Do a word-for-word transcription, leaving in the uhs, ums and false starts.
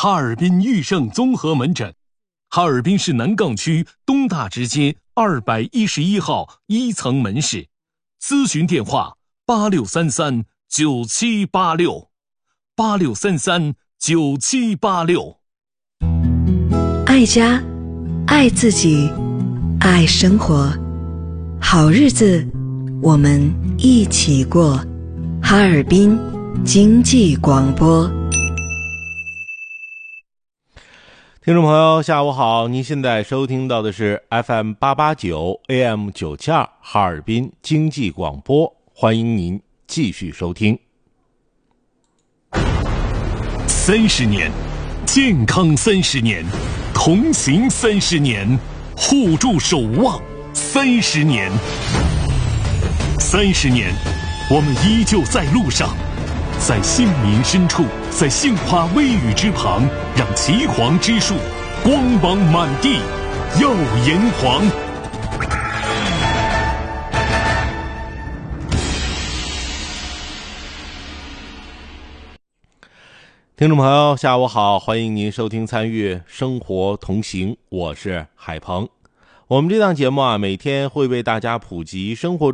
哈尔滨裕盛综合门诊，哈尔滨市南岗区东大直街二百一十一号一层门市，咨询电话八六三三九七八六八六三三九七八六。 爱家，爱自己，爱生活，好日子我们一起过。哈尔滨经济广播。 听众朋友下午好，您现在收听到的是 F M 八八九 A M 九七二 哈尔滨经济广播，欢迎您继续收听。 三十年，健康三十年，同行三十年，互助守望三十年。三十年，我们依旧在路上，在杏林深处，在杏花微雨之旁，让岐黄之树光芒满地，耀炎黄。 听众朋友下午好，欢迎您收听参与生活同行，我是海鹏。我们这档节目啊，每天会为大家普及生活